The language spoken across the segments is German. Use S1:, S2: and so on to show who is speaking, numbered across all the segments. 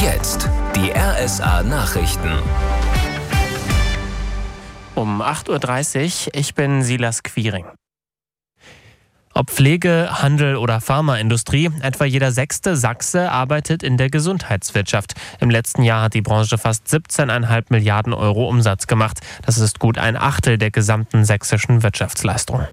S1: Jetzt die RSA Nachrichten.
S2: Um 8.30 Uhr, ich bin Silas Quiring. Ob Pflege, Handel oder Pharmaindustrie, etwa jeder 6. Sachse arbeitet in der Gesundheitswirtschaft. Im letzten Jahr hat die Branche fast 17,5 Milliarden Euro Umsatz gemacht. Das ist gut ein Achtel der gesamten sächsischen Wirtschaftsleistung.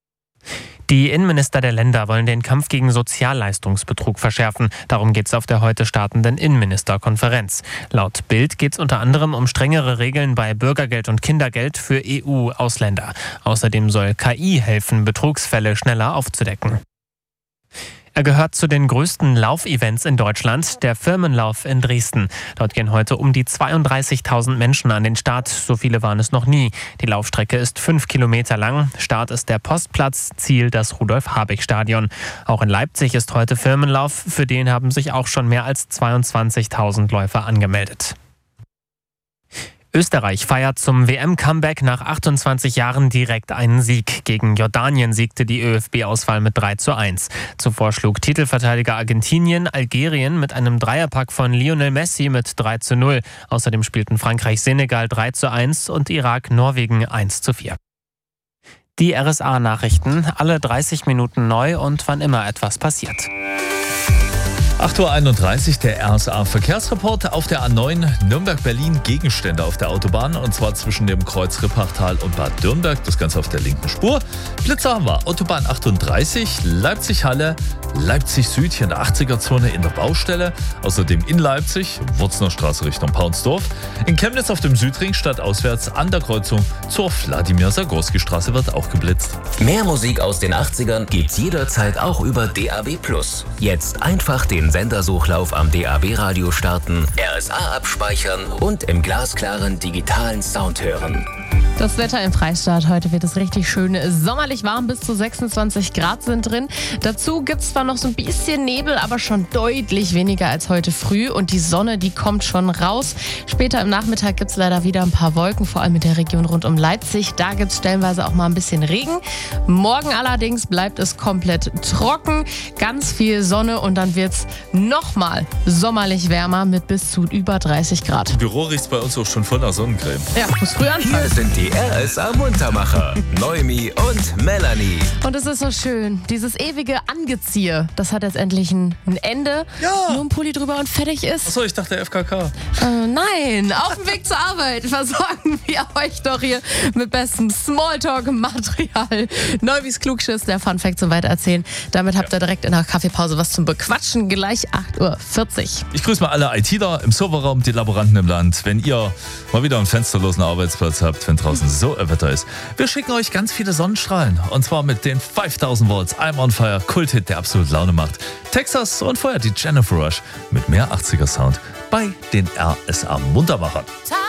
S2: Die Innenminister der Länder wollen den Kampf gegen Sozialleistungsbetrug verschärfen. Darum geht es auf der heute startenden Innenministerkonferenz. Laut Bild geht es unter anderem um strengere Regeln bei Bürgergeld und Kindergeld für EU-Ausländer. Außerdem soll KI helfen, Betrugsfälle schneller aufzudecken. Er gehört zu den größten Laufevents in Deutschland, der Firmenlauf in Dresden. Dort gehen heute um die 32.000 Menschen an den Start. So viele waren es noch nie. Die Laufstrecke ist 5 Kilometer lang. Start ist der Postplatz, Ziel das Rudolf-Habich-Stadion. Auch in Leipzig ist heute Firmenlauf. Für den haben sich auch schon mehr als 22.000 Läufer angemeldet. Österreich feiert zum WM-Comeback nach 28 Jahren direkt einen Sieg. Gegen Jordanien siegte die ÖFB-Auswahl mit 3:1. Zuvor schlug Titelverteidiger Argentinien Algerien mit einem Dreierpack von Lionel Messi mit 3:0. Außerdem spielten Frankreich-Senegal 3:1 und Irak-Norwegen 1:4. Die RSA-Nachrichten, alle 30 Minuten neu und wann immer etwas passiert.
S3: 8.31 Uhr, der RSA-Verkehrsreport auf der A9 Nürnberg-Berlin, Gegenstände auf der Autobahn, und zwar zwischen dem Kreuz Rippachtal und Bad Dürnberg, das Ganze auf der linken Spur. Blitzer haben wir, Autobahn 38, Leipzig-Halle, Leipzig-Süd, hier in der 80er-Zone in der Baustelle. Außerdem in Leipzig, Wurzner Straße Richtung Paunsdorf. In Chemnitz auf dem Südring stadtauswärts an der Kreuzung zur Wladimir-Sagorski-Straße wird auch geblitzt.
S1: Mehr Musik aus den 80ern gibt's jederzeit auch über DAB+. Jetzt einfach den Sendersuchlauf am DAB-Radio starten, RSA abspeichern und im glasklaren digitalen Sound hören.
S4: Das Wetter im Freistaat. Heute wird es richtig schön sommerlich warm. Bis zu 26 Grad sind drin. Dazu gibt es zwar noch so ein bisschen Nebel, aber schon deutlich weniger als heute früh. Und die Sonne, die kommt schon raus. Später im Nachmittag gibt es leider wieder ein paar Wolken, vor allem in der Region rund um Leipzig. Da gibt es stellenweise auch mal ein bisschen Regen. Morgen allerdings bleibt es komplett trocken. Ganz viel Sonne und dann wird es nochmal sommerlich wärmer mit bis zu über 30 Grad.
S3: Im Büro riecht es bei uns auch schon voll nach Sonnencreme.
S4: Ja, muss früh anfangen.
S1: Hier sind die RSA Muntermacher, Noemi und Melanie.
S4: Und es ist so schön, dieses ewige Angeziehe, das hat jetzt endlich ein Ende.
S3: Ja.
S4: Nur ein Pulli drüber und fertig ist.
S3: Achso, ich dachte FKK.
S4: Nein, auf dem Weg zur Arbeit versorgen wir euch doch hier mit bestem Smalltalk-Material. Neumis Klugschiss, der Funfact zum Weitererzählen. Damit habt ihr direkt in der Kaffeepause was zum Bequatschen. Gleich 8.40 Uhr.
S3: Ich grüße mal alle ITler im Serverraum, die Laboranten im Land. Wenn ihr mal wieder einen fensterlosen Arbeitsplatz habt, wenn draußen so ein Wetter ist. Wir schicken euch ganz viele Sonnenstrahlen. Und zwar mit den 5000 Volts I'm on Fire Kulthit, der absolut Laune macht. Texas und vorher die Jennifer Rush mit mehr 80er Sound bei den RSA Muntermachern.